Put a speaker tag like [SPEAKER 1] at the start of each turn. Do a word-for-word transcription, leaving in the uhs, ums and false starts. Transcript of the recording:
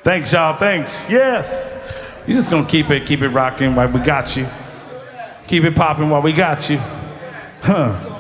[SPEAKER 1] Thanks, y'all. Thanks. Yes. You're just gonna keep it, keep it rocking while we got you. Keep it popping while we got you. Huh.